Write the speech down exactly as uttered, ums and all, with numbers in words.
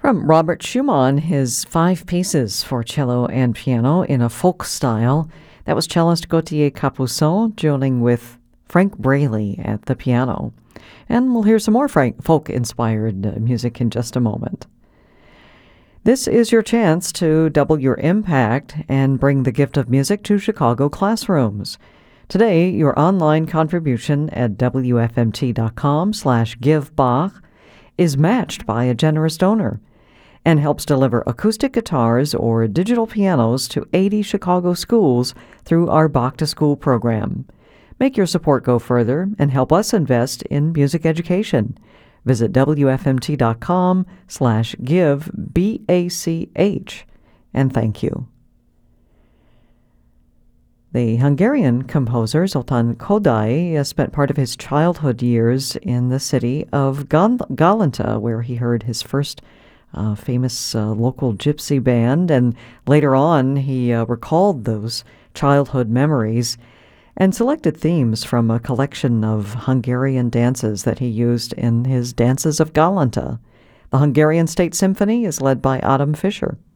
From Robert Schumann, his five pieces for cello and piano in a folk style. That was cellist Gauthier Capuçon dueling with Frank Braley at the piano. And we'll hear some more Frank folk-inspired uh, music in just a moment. This is your chance to double your impact and bring the gift of music to Chicago classrooms. Today, your online contribution at W F M T dot com slash give Bach is matched by a generous donor and helps deliver acoustic guitars or digital pianos to eighty Chicago schools through our Bach to School program. Make your support go further and help us invest in music education. Visit W F M T dot com slash give B A C H and thank you. The Hungarian composer Zoltán Kodály spent part of his childhood years in the city of Gal- Galanta, where he heard his first uh, famous uh, local gypsy band, and later on he uh, recalled those childhood memories and selected themes from a collection of Hungarian dances that he used in his Dances of Galanta. The Hungarian State Symphony is led by Adam Fischer.